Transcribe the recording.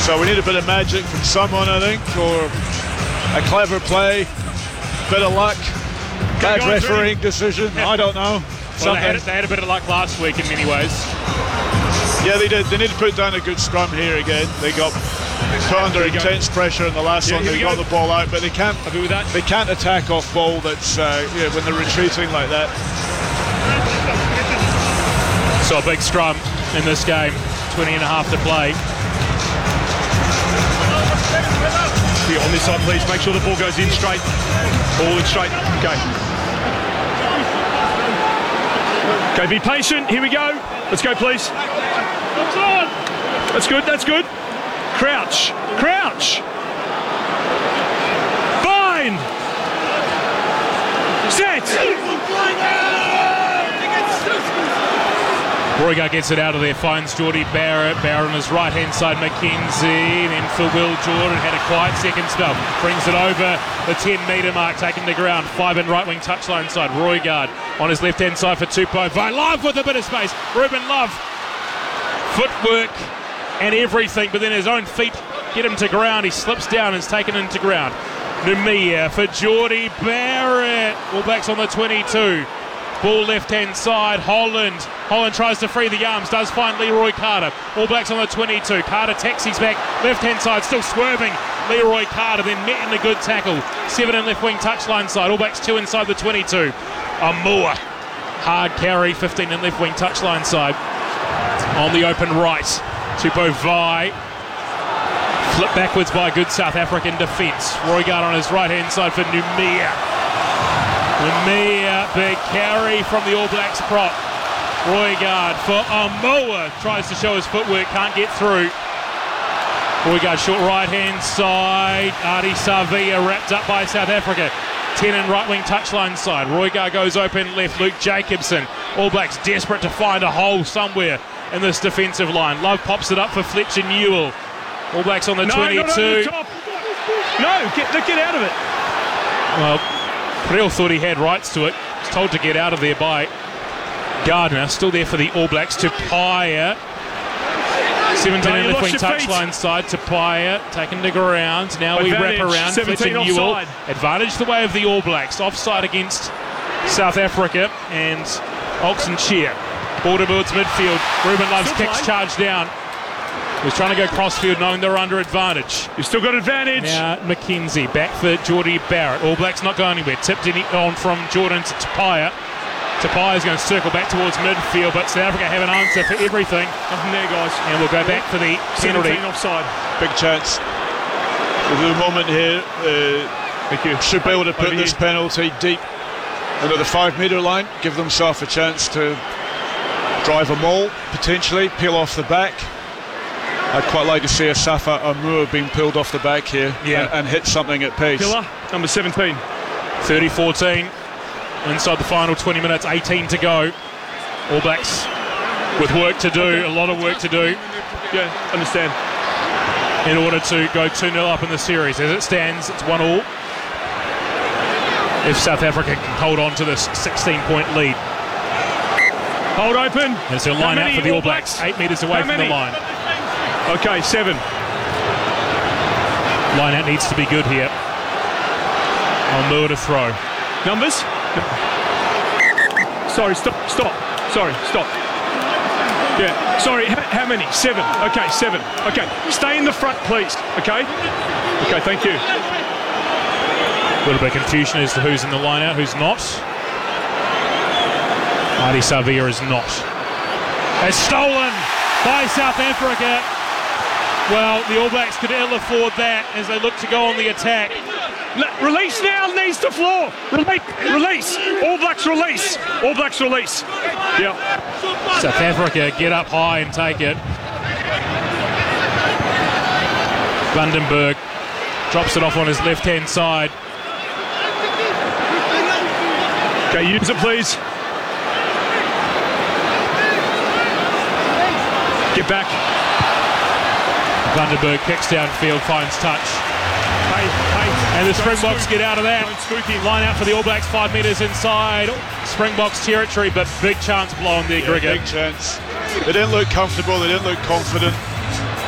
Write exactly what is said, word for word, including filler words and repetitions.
So we need a bit of magic from someone, I think, or a clever play, bit of luck, bad refereeing through. decision, yeah. I don't know. Well, they had, they had a bit of luck last week in many ways. Yeah, they did. They need to put down a good scrum here again. They got put under intense go. pressure in the last yeah, one. They got go. the ball out, but they can't. Happy with that? They can't attack off ball. That's uh, yeah, when they're retreating like that. So a big scrum in this game. twenty and a half to play. Here on this side, please. Make sure the ball goes in straight. Ball in straight. Okay. Okay, be patient. Here we go. Let's go, please. That's good. That's good. Crouch. Crouch. Fine. Set. Roygar gets it out of there, finds Geordie Barrett. Barrett on his right-hand side, McKenzie. Then for Will Jordan, had a quiet second spell. Brings it over the ten-metre mark, taking the ground. Five in right-wing touchline side. Roygaard on his left-hand side for Tupou Vaa'i. Love with a bit of space. Ruben Love. Footwork and everything, but then his own feet get him to ground. He slips down and is taken into ground. Numia for Geordie Barrett. All Blacks on the twenty-two. Ball left-hand side, Holland. Holland tries to free the arms, does find Leroy Carter. All Blacks on the twenty-two. Carter taxis back, left-hand side, still swerving. Leroy Carter then met in a good tackle. Seven in left-wing touchline side. All Blacks two inside the twenty-two. Amua. Hard carry, fifteen in left-wing touchline side. On the open right, Tupou Vaa'i. Flip backwards by good South African defence. Roygaard on his right-hand side for Numia. Numia, big carry from the All Blacks prop. Roygaard for Amua. Tries to show his footwork, can't get through. Roygaard short right-hand side. Ardie Savea wrapped up by South Africa. ten in right-wing touchline side. Roygaard goes open left. Luke Jacobson. All Blacks desperate to find a hole somewhere in this defensive line. Love pops it up for Fletcher Newell. All Blacks on the no, twenty-two. Not on the top. No, get, get out of it. Well, Creel thought he had rights to it. Was told to get out of there by Gardner. Still there for the All Blacks. Tupaia. seventeen in left wing touchline side. Tupaia taken to ground. Now Advantage. we wrap around. Fletcher Newell. Advantage the way of the All Blacks. Offside against South Africa and Oxenshire. Ball towards midfield. Ruben Love's kicks play. charge down. He was trying to go crossfield knowing they're under advantage. You've still got advantage. Now McKenzie back for Geordie Barrett. All Blacks not going anywhere. Tipped in on from Jordan to Tupaia. Tupaia is going to circle back towards midfield, but South Africa have an answer for everything. Nothing there, guys. And we'll go back for the penalty. Offside. Big chance. With the moment here, uh, Thank you. should be able to put Over this here. penalty deep into the five-metre line, give themselves a chance to drive a maul, potentially, peel off the back. I'd quite like to see a Safa Amua being peeled off the back here yeah. and, and hit something at pace. Killer, number seventeen. thirty fourteen. Inside the final twenty minutes, eighteen to go. All Blacks with work to do, okay. a lot of work to do. Yeah, understand. In order to go two nil up in the series. As it stands, it's one all. If South Africa can hold on to this sixteen-point lead. Hold open. And it's a line out for the All Blacks, Blacks? eight metres away How from many? the line. Okay, seven. Line out needs to be good here. Amua to throw. Numbers? Sorry, stop, stop. Sorry, stop. Yeah, sorry, H- how many? Seven. Okay, seven. Okay, stay in the front, please. Okay? Okay, thank you. A little bit of confusion as to who's in the line out, who's not. Ardie Savea is not. It's stolen by South Africa. Well, the All Blacks could ill afford that as they look to go on the attack. Release now, knees to floor. Release, release. All Blacks release. All Blacks release. Yeah. South Africa get up high and take it. Vandenberg drops it off on his left-hand side. Okay, use it, please. Get back. Vandenberg kicks downfield, finds touch. Hey, hey, and the Springboks get out of that. Line out for the All Blacks, five metres inside Springboks territory, but big chance blown there, yeah, Grigor. Big chance. They didn't look comfortable, they didn't look confident.